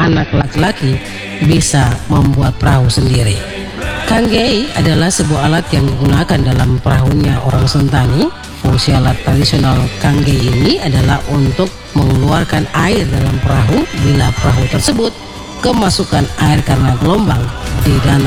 anak laki-laki bisa membuat perahu sendiri. Kanggei adalah sebuah alat yang digunakan dalam perahunya orang Sentani. Fungsi alat tradisional kanggei ini adalah untuk mengeluarkan air dalam perahu bila perahu tersebut kemasukan air karena gelombang di danau